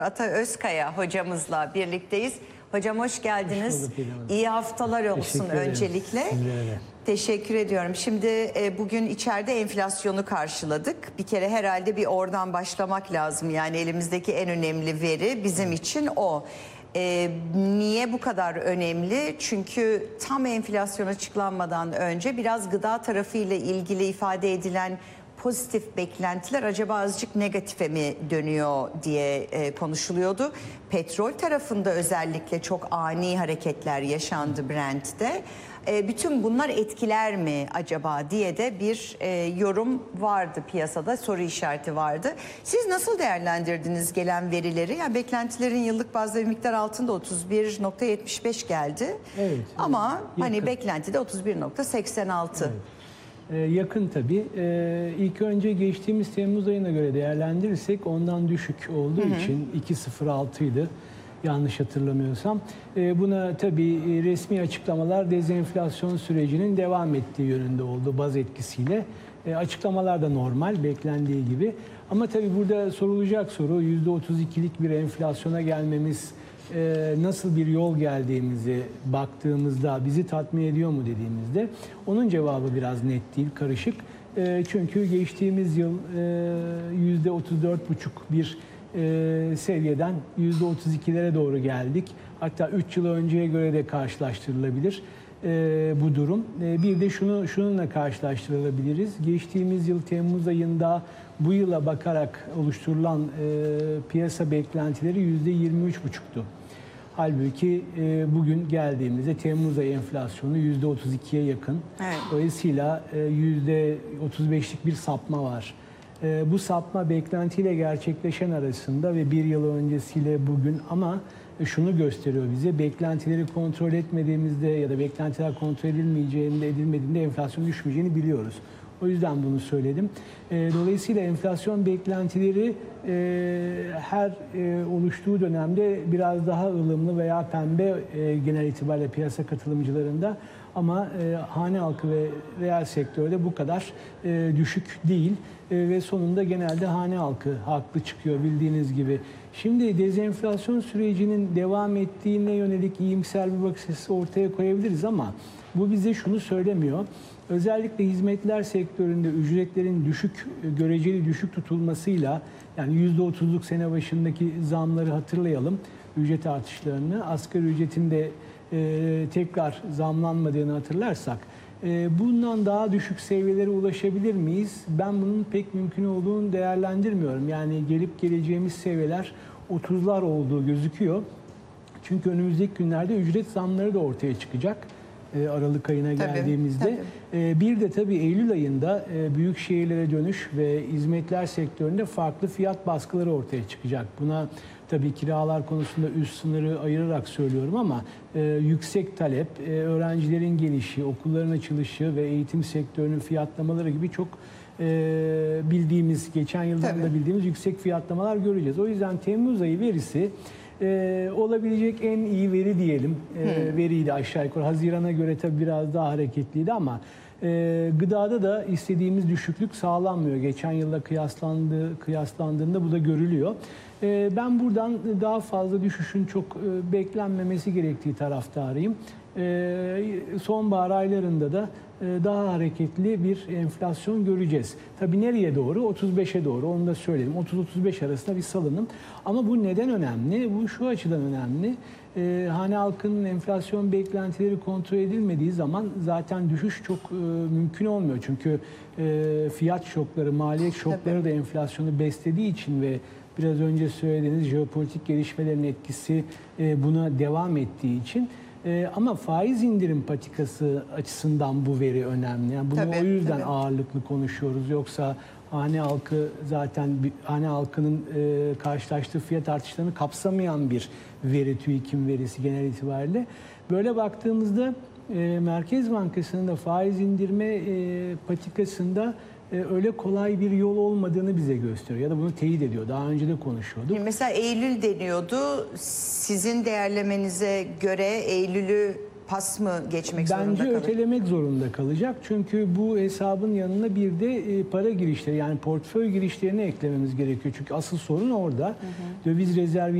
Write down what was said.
Ata Özkaya hocamızla birlikteyiz. Hocam hoş geldiniz. Hoş bulduk, İyi haftalar olsun öncelikle. Teşekkür ediyorum. Şimdi bugün içeride enflasyonu karşıladık. Bir kere herhalde bir oradan başlamak lazım. Yani elimizdeki en önemli veri bizim için o. Niye bu kadar önemli? Çünkü tam enflasyon açıklanmadan önce biraz gıda tarafıyla ilgili ifade edilen pozitif beklentiler acaba azıcık negatife mi dönüyor diye konuşuluyordu. Petrol tarafında özellikle çok ani hareketler yaşandı Brent'te. Bütün bunlar etkiler mi acaba diye de bir yorum vardı piyasada, soru işareti vardı. Siz nasıl değerlendirdiniz gelen verileri? Yani beklentilerin yıllık bazda bir miktar altında 31,75 geldi. Evet. Ama yakın. hani beklentide 31,86. Evet. Yakın tabii. İlk önce geçtiğimiz Temmuz ayına göre değerlendirirsek ondan düşük olduğu için 2,06 idi. Yanlış hatırlamıyorsam. Buna tabii resmi açıklamalar dezenflasyon sürecinin devam ettiği yönünde oldu baz etkisiyle. Açıklamalar da normal, beklendiği gibi. Ama tabii burada sorulacak soru %32'lik bir enflasyona gelmemiz, nasıl bir yol geldiğimizi baktığımızda bizi tatmin ediyor mu dediğimizde onun cevabı biraz net değil, karışık. Çünkü geçtiğimiz yıl %34,5 bir seviyeden %32'lere doğru geldik. Hatta 3 yıl önceye göre de karşılaştırılabilir bu durum. Bir de şununla karşılaştırılabiliriz. Geçtiğimiz yıl Temmuz ayında bu yıla bakarak oluşturulan piyasa beklentileri %23,5'tu. Halbuki bugün geldiğimizde Temmuz ayı enflasyonu %32'ye yakın. Evet. Dolayısıyla %35'lik bir sapma var. Bu sapma beklentiyle gerçekleşen arasında ve bir yıl öncesiyle bugün, ama şunu gösteriyor bize: beklentileri kontrol etmediğimizde ya da beklentiler kontrol edilmediğinde enflasyon düşmeyeceğini biliyoruz. O yüzden bunu söyledim. Dolayısıyla enflasyon beklentileri her oluştuğu dönemde biraz daha ılımlı veya pembe genel itibariyle piyasa katılımcılarında, ama hane halkı ve reel sektörde bu kadar düşük değil ve sonunda genelde hane halkı haklı çıkıyor bildiğiniz gibi. Şimdi dezenflasyon sürecinin devam ettiğine yönelik iyimser bir bakış açısı ortaya koyabiliriz, ama bu bize şunu söylemiyor. Özellikle hizmetler sektöründe ücretlerin göreceli düşük tutulmasıyla, yani %30'luk sene başındaki zamları hatırlayalım, ücret artışlarını, asgari ücretin de tekrar zamlanmadığını hatırlarsak, bundan daha düşük seviyelere ulaşabilir miyiz? Ben bunun pek mümkün olduğunu değerlendirmiyorum. Yani gelip geleceğimiz seviyeler 30'lar olduğu gözüküyor. Çünkü önümüzdeki günlerde ücret zamları da ortaya çıkacak. Aralık ayına geldiğimizde. Bir de tabii Eylül ayında büyük şehirlere dönüş ve hizmetler sektöründe farklı fiyat baskıları ortaya çıkacak. Buna tabii kiralar konusunda üst sınırı ayırarak söylüyorum, ama yüksek talep, öğrencilerin gelişi, okulların açılışı ve eğitim sektörünün fiyatlamaları gibi çok bildiğimiz, geçen yıldan da bildiğimiz yüksek fiyatlamalar göreceğiz. O yüzden Temmuz ayı verisi olabilecek en iyi veri diyelim. Veriydi aşağı yukarı. Haziran'a göre tabii biraz daha hareketliydi, ama gıdada da istediğimiz düşüklük sağlanmıyor. Geçen yılla kıyaslandığında bu da görülüyor. Ben buradan daha fazla düşüşün çok beklenmemesi gerektiği taraftarıyım. Sonbahar aylarında da daha hareketli bir enflasyon göreceğiz. Tabii nereye doğru? 35'e doğru, onu da söyledim. 30-35 arasında bir salınım. Ama bu neden önemli? Bu şu açıdan önemli. Hane halkının enflasyon beklentileri kontrol edilmediği zaman zaten düşüş çok mümkün olmuyor. Çünkü fiyat şokları, maliyet şokları da enflasyonu beslediği için ve biraz önce söylediğiniz jeopolitik gelişmelerin etkisi buna devam ettiği için. Ama faiz indirim patikası açısından bu veri önemli. Yani bunu o yüzden ağırlıklı konuşuyoruz. Yoksa hane halkı zaten hane halkının karşılaştığı fiyat artışlarını kapsamayan bir veri, TÜİK'in verisi genel itibariyle. Böyle baktığımızda Merkez Bankası'nın da faiz indirme patikasında öyle kolay bir yol olmadığını bize gösteriyor. Ya da bunu teyit ediyor. Daha önce de konuşuyorduk. Mesela Eylül deniyordu. Sizin değerlemenize göre Eylül'ü pas mı geçmek zorunda Bence kalır? ötelemek zorunda kalacak. Çünkü bu hesabın yanına bir de para girişleri, yani portföy girişlerini eklememiz gerekiyor. Çünkü asıl sorun orada. Döviz rezervi